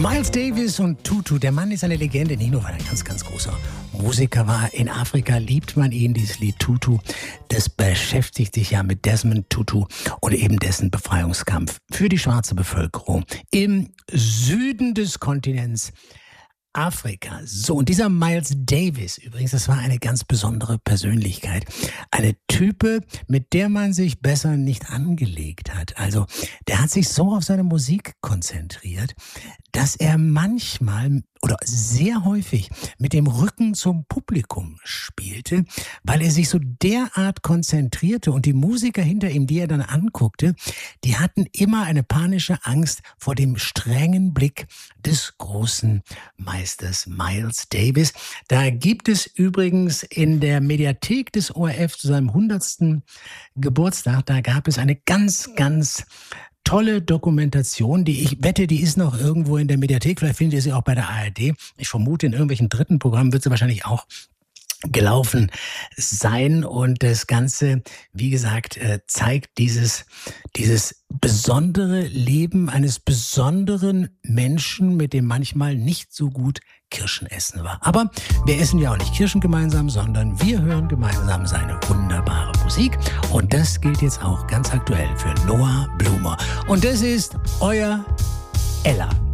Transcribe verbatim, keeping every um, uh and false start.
Miles Davis und Tutu, der Mann ist eine Legende, nicht nur weil er ein ganz, ganz großer Musiker war. In Afrika liebt man ihn, dieses Lied Tutu. Das beschäftigt sich ja mit Desmond Tutu und eben dessen Befreiungskampf für die schwarze Bevölkerung im Süden des Kontinents Afrika. So, und dieser Miles Davis, übrigens, das war eine ganz besondere Persönlichkeit. Eine Type, mit der man sich besser nicht angelegt hat. Also, der hat sich so auf seine Musik konzentriert, dass er manchmal oder sehr häufig mit dem Rücken zum Publikum spielte, weil er sich so derart konzentrierte und die Musiker hinter ihm, die er dann anguckte, die hatten immer eine panische Angst vor dem strengen Blick des großen Meisters Miles Davis. Da gibt es übrigens in der Mediathek des O R F zu seinem hundertsten Geburtstag, da gab es eine ganz, ganz tolle Dokumentation, die ich wette, die ist noch irgendwo in der Mediathek. Vielleicht findet ihr sie auch bei der A R D. Ich vermute, in irgendwelchen dritten Programmen wird sie wahrscheinlich auch gelaufen sein. Und das Ganze, wie gesagt, zeigt dieses, dieses besondere Leben eines besonderen Menschen, mit dem manchmal nicht so gut Kirschen essen war. Aber wir essen ja auch nicht Kirschen gemeinsam, sondern wir hören gemeinsam seine wunderbare Musik. Und das gilt jetzt auch ganz aktuell für Noah Blumer. Und das ist euer Ella.